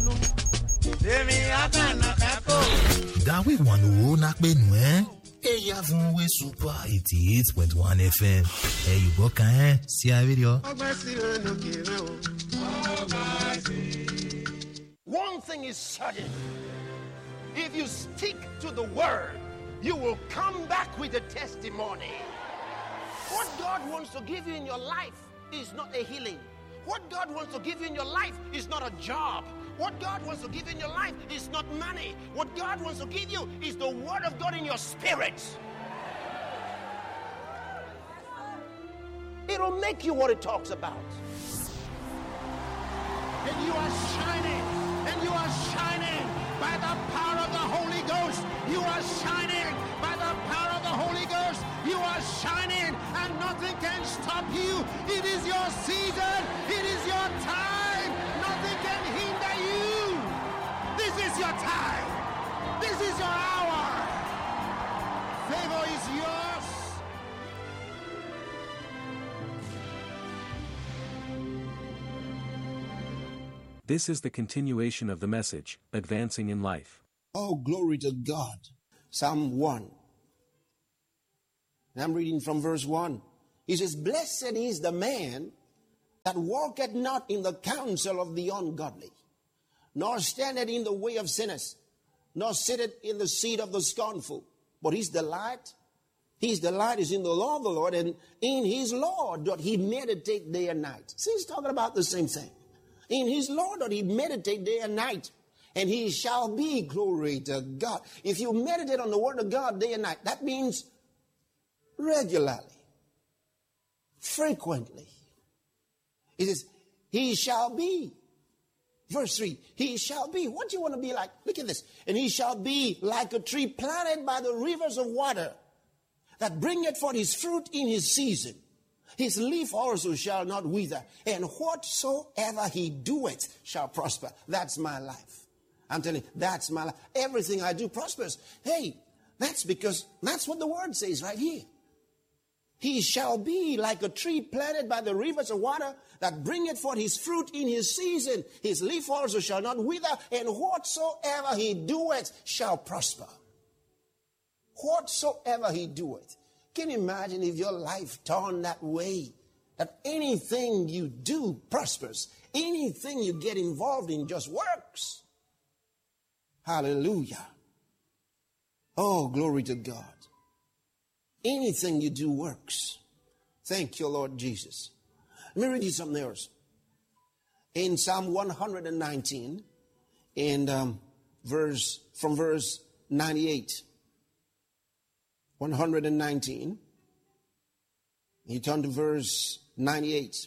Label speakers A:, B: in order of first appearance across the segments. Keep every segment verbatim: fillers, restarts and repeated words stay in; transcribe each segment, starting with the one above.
A: That we want to knock me no Hey, you have we super eighty-eight point one F M. Hey, you go can see a video.
B: One thing is certain. If you stick to the word, you will come back with a testimony. What God wants to give you in your life is not a healing. What God wants to give you in your life is not a job. What God wants to give you in your life is not money. What God wants to give you is the word of God in your spirit. It'll make you what it talks about. And you are shining. And you are shining by the power of the Holy Ghost. You are shining by the power of the Holy Ghost. You are shining and nothing can stop you. It is your season. It is your time. Nothing can hinder you. This is your time. This is your hour. Favor is yours.
C: This is the continuation of the message, Advancing in Life.
B: Oh, glory to God. Psalm one. And I'm reading from verse one. He says, blessed is the man that walketh not in the counsel of the ungodly, nor standeth in the way of sinners, nor sitteth in the seat of the scornful. But his delight, his delight is in the law of the Lord, and in his law doth he meditate day and night. See, he's talking about the same thing. In his law doth he meditate day and night, and he shall be, glory to God. If you meditate on the word of God day and night, that means regularly, frequently. It says, he shall be. Verse three, he shall be. What do you want to be like? Look at this. And he shall be like a tree planted by the rivers of water, that bringeth forth his fruit in his season. His leaf also shall not wither, and whatsoever he doeth shall prosper. That's my life. I'm telling you, that's my life. Everything I do prospers. Hey, that's because that's what the word says right here. He shall be like a tree planted by the rivers of water, that bringeth forth his fruit in his season. His leaf also shall not wither, and whatsoever he doeth shall prosper. Whatsoever he doeth. Can you imagine if your life turned that way? That anything you do prospers. Anything you get involved in just works. Hallelujah. Oh, glory to God. Anything you do works. Thank you, Lord Jesus. Let me read you something else. In Psalm one hundred nineteen, and um, verse from verse ninety-eight. one hundred nineteen. You turn to verse ninety-eight.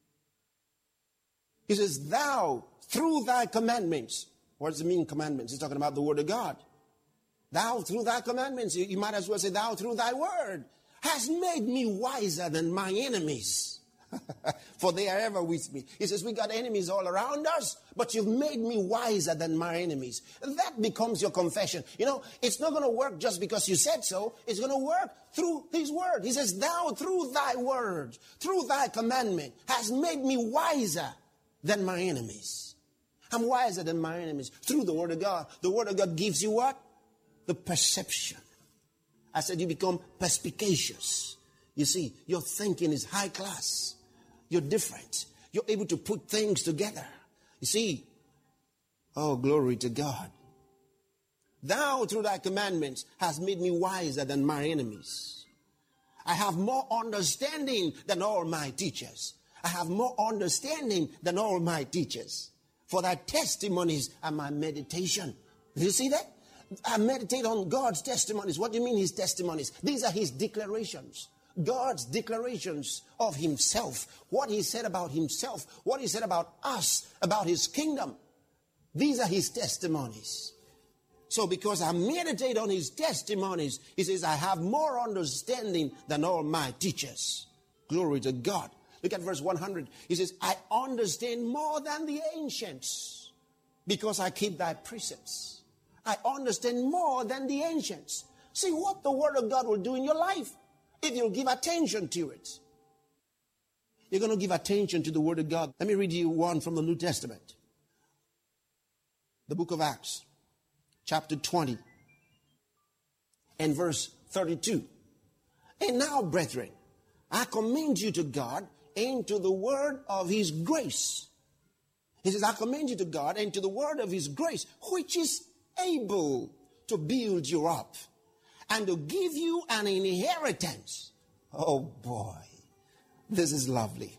B: He says, thou, through thy commandments. What does it mean, commandments? He's talking about the word of God. Thou, through thy commandments, you might as well say, thou, through thy word, hast made me wiser than my enemies. For they are ever with me. He says, we got enemies all around us, but you've made me wiser than my enemies. And that becomes your confession. You know, it's not going to work just because you said so. It's going to work through his word. He says, thou through thy word, through thy commandment, has made me wiser than my enemies. I'm wiser than my enemies through the word of God. The word of God gives you what? The perception. I said you become perspicacious. You see, your thinking is high class. You're different. You're able to put things together. You see, oh, glory to God. Thou, through thy commandments, hast made me wiser than my enemies. I have more understanding than all my teachers. I have more understanding than all my teachers. For thy testimonies are my meditation. Do you see that? I meditate on God's testimonies. What do you mean his testimonies? These are his declarations. God's declarations of himself. What he said about himself. What he said about us. About his kingdom. These are his testimonies. So because I meditate on his testimonies, he says, I have more understanding than all my teachers. Glory to God. Look at verse one hundred. He says, I understand more than the ancients because I keep thy precepts. I understand more than the ancients. See what the word of God will do in your life if you'll give attention to it. You're going to give attention to the word of God. Let me read you one from the New Testament. The book of Acts, chapter twenty, and verse thirty-two. And now, brethren, I commend you to God and to the word of his grace. He says, I commend you to God and to the word of his grace, which is able to build you up and to give you an inheritance. Oh boy, this is lovely.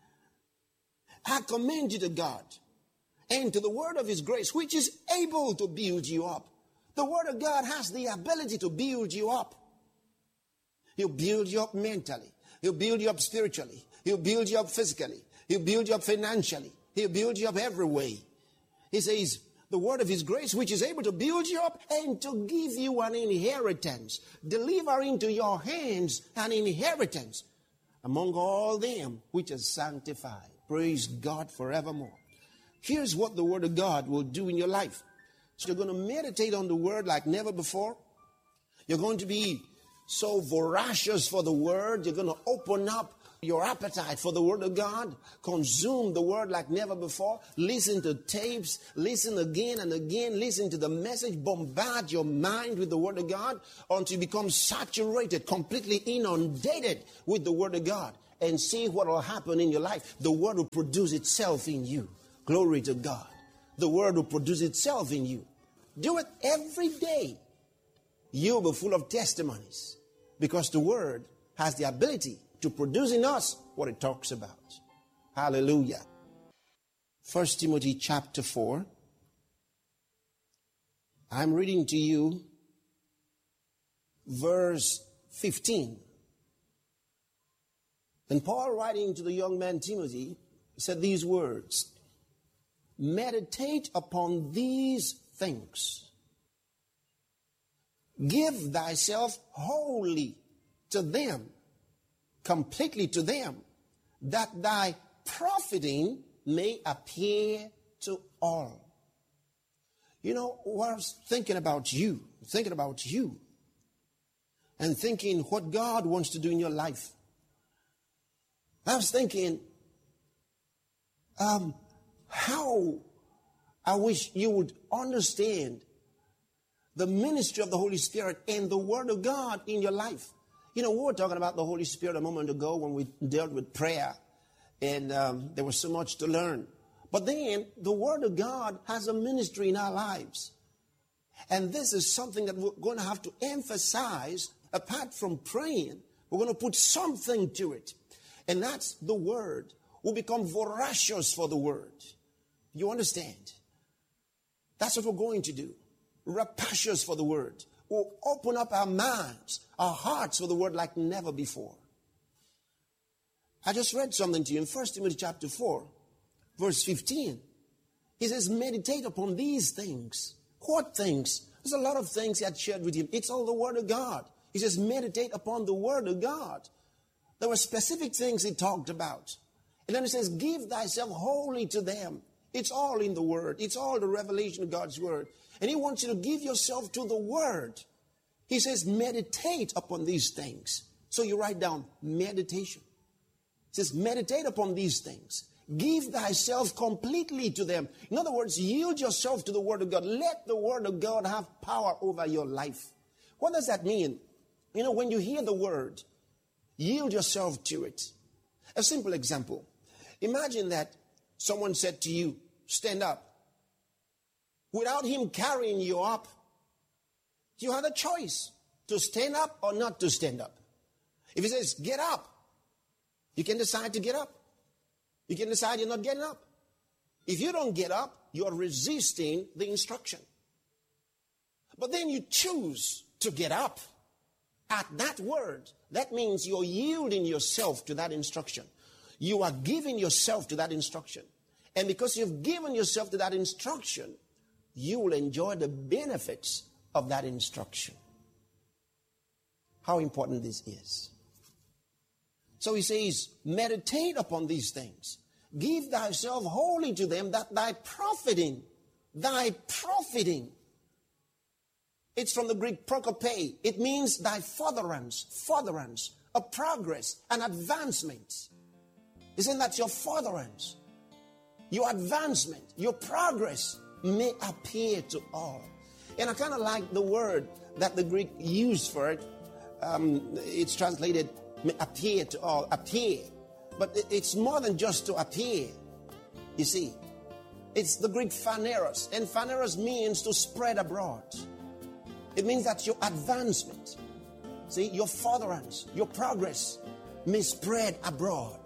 B: I commend you to God and to the word of his grace, which is able to build you up. The word of God has the ability to build you up. He'll build you up mentally. He'll build you up spiritually. He'll build you up physically. He'll build you up financially. He'll build you up every way. He says, the word of his grace, which is able to build you up and to give you an inheritance. Deliver into your hands an inheritance among all them which are sanctified. Praise God forevermore. Here's what the word of God will do in your life. So you're going to meditate on the word like never before. You're going to be so voracious for the word. You're going to open up your appetite for the word of God. Consume the word like never before. Listen to tapes. Listen again and again. Listen to the message. Bombard your mind with the word of God until you become saturated, completely inundated with the word of God. And see what will happen in your life. The word will produce itself in you. Glory to God. The word will produce itself in you. Do it every day. You'll be full of testimonies because the word has the ability to produce in us what it talks about. Hallelujah. First Timothy chapter four. I'm reading to you verse fifteen. And Paul, writing to the young man Timothy, said these words: meditate upon these things. Give thyself wholly to them, completely to them, that thy profiting may appear to all. You know, I was thinking about you, thinking about you, and thinking what God wants to do in your life. I was thinking, um, how I wish you would understand the ministry of the Holy Spirit and the Word of God in your life. You know, we were talking about the Holy Spirit a moment ago when we dealt with prayer, and um, there was so much to learn. But then the Word of God has a ministry in our lives. And this is something that we're going to have to emphasize. Apart from praying, we're going to put something to it. And that's the Word. We'll become voracious for the Word. You understand? That's what we're going to do. Rapacious for the word. We'll open up our minds, our hearts for the word like never before. I just read something to you in First Timothy chapter four, verse fifteen. He says, meditate upon these things. What things? There's a lot of things he had shared with him. It's all the word of God. He says, meditate upon the word of God. There were specific things he talked about. And then he says, give thyself wholly to them. It's all in the word. It's all the revelation of God's word. And he wants you to give yourself to the word. He says, meditate upon these things. So you write down meditation. He says, meditate upon these things. Give thyself completely to them. In other words, yield yourself to the word of God. Let the word of God have power over your life. What does that mean? You know, when you hear the word, yield yourself to it. A simple example. Imagine that someone said to you, stand up. Without him carrying you up, you had a choice to stand up or not to stand up. If he says, get up, you can decide to get up. You can decide you're not getting up. If you don't get up, you're resisting the instruction. But then you choose to get up. At that word, that means you're yielding yourself to that instruction. You are giving yourself to that instruction. And because you've given yourself to that instruction, you will enjoy the benefits of that instruction. How important this is. So he says, meditate upon these things. Give thyself wholly to them, that thy profiting, thy profiting. It's from the Greek prokope. It means thy furtherance, furtherance, a progress, an advancement. Isn't that your furtherance? Your advancement, your progress may appear to all. And I kind of like the word that the Greek used for it. Um, it's translated may appear to all, appear. But it's more than just to appear. You see, it's the Greek phaneros. And phaneros means to spread abroad. It means that your advancement, see, your furtherance, your progress may spread abroad.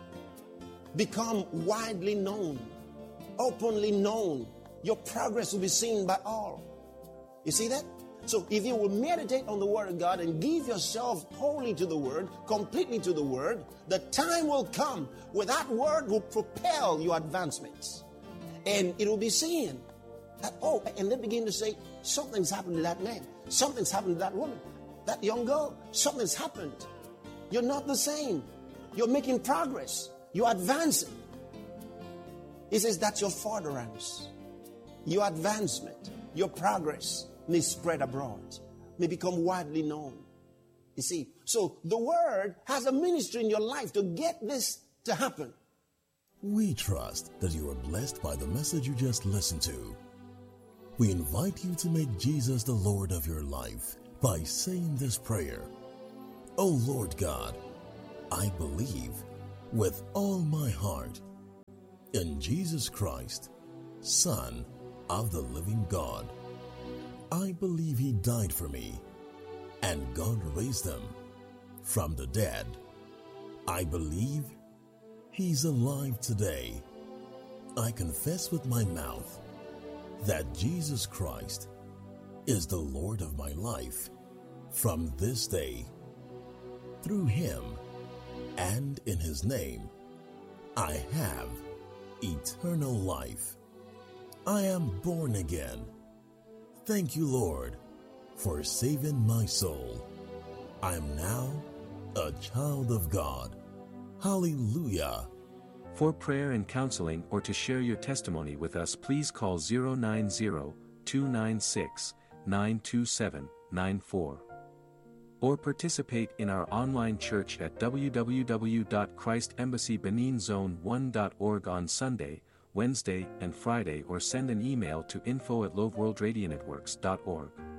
B: Become widely known, openly known. Your progress will be seen by all. You see that? So if you will meditate on the Word of God and give yourself wholly to the Word, completely to the Word, the time will come where that Word will propel your advancements. And it will be seen that, oh, and they begin to say, something's happened to that man. Something's happened to that woman. That young girl. Something's happened. You're not the same. You're making progress. You're advancing. He says that's your furtherance. Your advancement, your progress may spread abroad, may become widely known. You see, so the Word has a ministry in your life to get this to happen.
D: We trust that you are blessed by the message you just listened to. We invite you to make Jesus the Lord of your life by saying this prayer. Oh Lord God, I believe with all my heart in Jesus Christ, Son of the living God. I believe He died for me, and God raised Him from the dead. I believe He's alive today. I confess with my mouth that Jesus Christ is the Lord of my life from this day. Through Him and in His name, I have eternal life. I am born again. Thank you, Lord, for saving my soul. I am now a child of God. Hallelujah.
C: For prayer and counseling or to share your testimony with us, please call zero nine zero, two nine six, nine two seven, nine four. Or participate in our online church at w w w dot christ embassy benin zone one dot org on Sunday, Wednesday, and Friday, or send an email to info at loveworldradionetworks dot org.